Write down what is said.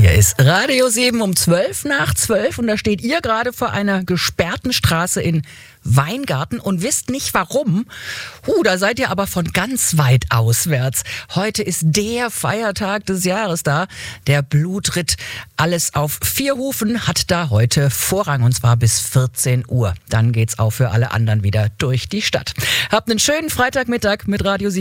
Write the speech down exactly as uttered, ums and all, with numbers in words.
Hier ist Radio sieben um zwölf nach zwölf und da steht ihr gerade vor einer gesperrten Straße in Weingarten und wisst nicht warum. Huh, da seid ihr aber von ganz weit auswärts. Heute ist der Feiertag des Jahres da. Der Blutritt, alles auf vier Hufen, hat da heute Vorrang und zwar bis vierzehn Uhr. Dann geht's auch für alle anderen wieder durch die Stadt. Habt einen schönen Freitagmittag mit Radio sieben.